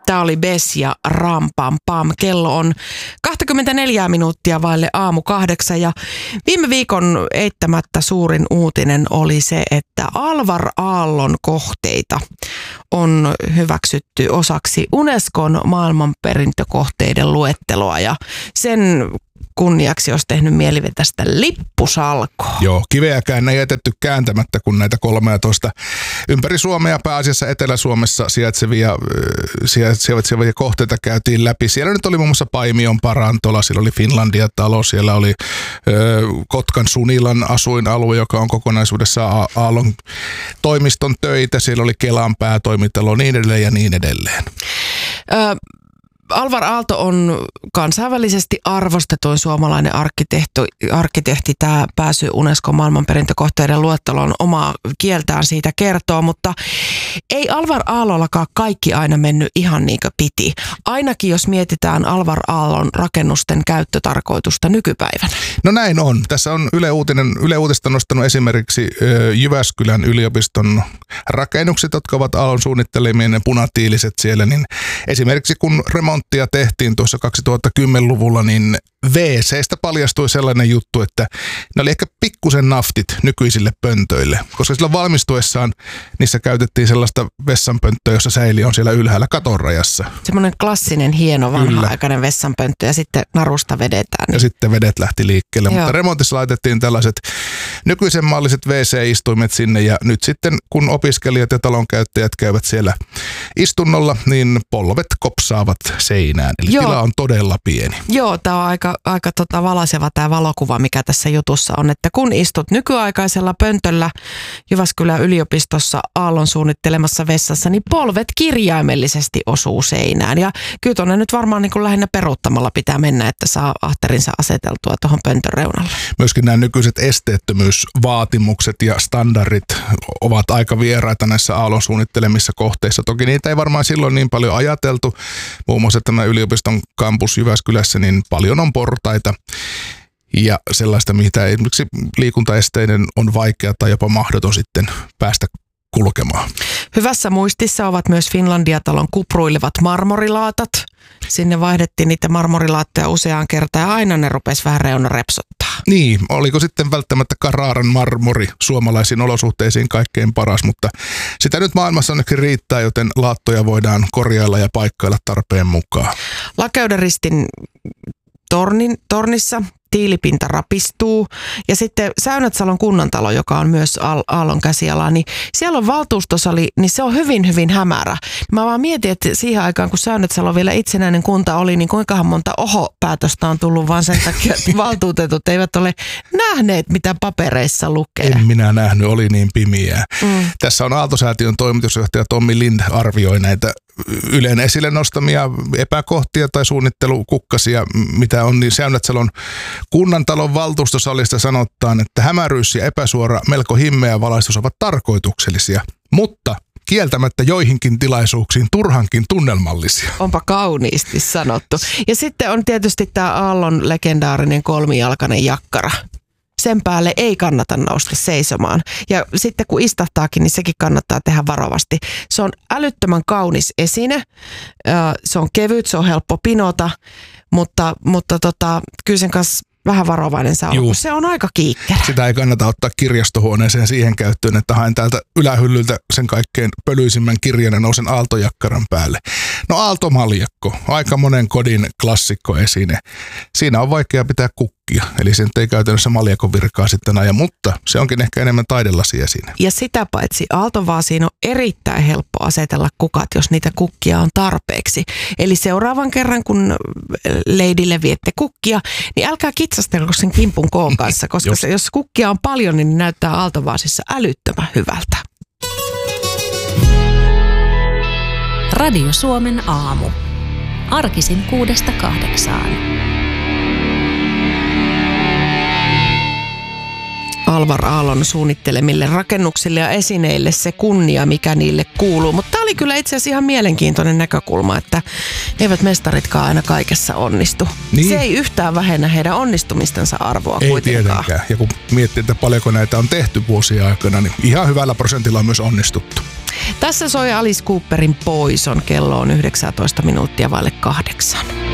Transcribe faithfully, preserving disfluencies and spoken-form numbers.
Tämä oli Bes ja Ram Pam Pam. Kello on kaksikymmentäneljä minuuttia vaille aamu kahdeksan ja viime viikon eittämättä suurin uutinen oli se, että Alvar Aallon kohteita on hyväksytty osaksi Unescon maailmanperintökohteiden luetteloa ja sen kunniaksi olisi tehnyt mielivetästä lippusalkoa. Joo, kiveäkään ei jätetty kääntämättä, kun näitä kolmetoista ympäri Suomea, pääasiassa Etelä-Suomessa sijaitsevia, sijaitsevia kohteita käytiin läpi. Siellä nyt oli muun muassa Paimion parantola, siellä oli Finlandia-talo, siellä oli ö, Kotkan Sunilan asuinalue, joka on kokonaisuudessaan Aallon toimiston töitä, siellä oli Kelan päätoimitalo, niin edelleen ja niin edelleen. Ö- Alvar Aalto on kansainvälisesti arvostetuin suomalainen arkkitehti. arkkitehti. Tämä pääsy Unescon maailmanperintökohteiden luetteloon omaa kieltään siitä kertoo, mutta ei Alvar Aallollakaan kaikki aina mennyt ihan niin kuin piti. Ainakin jos mietitään Alvar Aallon rakennusten käyttötarkoitusta nykypäivänä. No näin on. Tässä on Yle Uutinen, Yle Uutista nostanut esimerkiksi Jyväskylän yliopiston rakennukset, jotka ovat Aallon suunnittelemien ne punatiiliset siellä, niin esimerkiksi kun remonttia tehtiin tuossa kaksituhattakymmenluvulla, niin V C:stä paljastui sellainen juttu, että ne oli ehkä pikkusen naftit nykyisille pöntöille, koska silloin valmistuessaan niissä käytettiin sellaista vessanpönttöä, jossa säili on siellä ylhäällä katonrajassa. Semmoinen klassinen, hieno, vanha-aikainen vessanpönttö ja sitten narusta vedetään. Niin. Ja sitten vedet lähti liikkeelle, Joo. mutta remontissa laitettiin tällaiset nykyisen malliset V C-istuimet sinne ja nyt sitten kun opiskelijat ja talonkäyttäjät käyvät siellä istunnolla, niin polvet kopsaavat seinään. Eli Joo. tila on todella pieni. Joo, tämä on aika, aika tota valaiseva tämä valokuva, mikä tässä jutussa on, että kun istut nykyaikaisella pöntöllä Jyväskylän yliopistossa Aallon suunnittelemassa vessassa, niin polvet kirjaimellisesti osuu seinään. Ja kyllä tuonne nyt varmaan niin kuin lähinnä peruuttamalla pitää mennä, että saa ahterinsa aseteltua tuohon pöntön reunalle. Myöskin nämä nykyiset esteettömyysvaatimukset ja standardit ovat aika vieraita näissä Aallon suunnittelemissa kohteissa. Toki niitä ei varmaan silloin niin paljon ajateltu. Muun muassa tämä yliopiston kampus Jyväskylässä, niin paljon on portaita ja sellaista, mitä esimerkiksi liikuntaesteinen on vaikea tai jopa mahdoton sitten päästä kulkemaan. Hyvässä muistissa ovat myös Finlandia-talon kupruilevat marmorilaatat. Sinne vaihdettiin niitä marmorilaatteja useaan kertaan ja aina ne rupesi vähän reuna repsottaa. Niin, oliko sitten välttämättä Carraran marmori suomalaisiin olosuhteisiin kaikkein paras, mutta sitä nyt maailmassa onneksi riittää, joten laattoja voidaan korjailla ja paikkailla tarpeen mukaan. Lakeudenristin tornin, tornissa tiilipinta rapistuu ja sitten Säynätsalon kunnantalo, joka on myös Aallon käsiala, niin siellä on valtuustosali, niin se on hyvin, hyvin hämärä. Mä vaan mietin, että siihen aikaan, kun Säynätsalo vielä itsenäinen kunta oli, niin kuinkahan monta oho-päätöstä on tullut vaan sen takia, että valtuutetut eivät ole nähneet, mitä papereissa lukee. En minä nähnyt, oli niin pimiää. Mm. Tässä on Aalto-säätiön toimitusjohtaja Tommi Lind arvioi näitä Ylen esille nostamia epäkohtia tai suunnittelukukkasia, mitä on, niin Säynätsalon kunnantalon valtuustosalista sanotaan, että hämäryys ja epäsuora, melko himmeä valaistus ovat tarkoituksellisia, mutta kieltämättä joihinkin tilaisuuksiin turhankin tunnelmallisia. Onpa kauniisti sanottu. Ja sitten on tietysti tämä Aallon legendaarinen kolmijalkainen jakkara. Sen päälle ei kannata nousta seisomaan. Ja sitten kun istahtaakin, niin sekin kannattaa tehdä varovasti. Se on älyttömän kaunis esine. Se on kevyt, se on helppo pinota, mutta, mutta tota, kyllä sen kanssa vähän varovainen saa olla, se on aika kiikkerä. Sitä ei kannata ottaa kirjastohuoneeseen siihen käyttöön, että haen täältä ylähyllyltä sen kaikkein pölyisimmän kirjan ja nousen aaltojakkaran päälle. No aaltomaljakko, aika monen kodin klassikko esine. Siinä on vaikea pitää kukkia, eli sen ei käytännössä maljakon virkaa sitten aja, mutta se onkin ehkä enemmän taidelasia siinä. Ja sitä paitsi aaltovaasiin on erittäin helppo asetella kukat, jos niitä kukkia on tarpeeksi. Eli seuraavan kerran, kun leidille viette kukkia, niin älkää kitsastelko sen kimpun koon kanssa, koska se, jos kukkia on paljon, niin ne näyttää aaltovaasissa älyttömän hyvältä. Radio Suomen aamu. Arkisin kuudesta kahdeksaan. Alvar Aallon suunnittelemille rakennuksille ja esineille se kunnia, mikä niille kuuluu. Mutta tämä oli kyllä itse asiassa ihan mielenkiintoinen näkökulma, että eivät mestaritkaan aina kaikessa onnistu. Niin. Se ei yhtään vähennä heidän onnistumistensa arvoa ei kuitenkaan. Tietenkään. Ja kun miettii, että paljonko näitä on tehty vuosien aikana, niin ihan hyvällä prosentilla on myös onnistuttu. Tässä soi Alice Cooperin Poison, kello on yhdeksäntoista minuuttia vaille kahdeksan.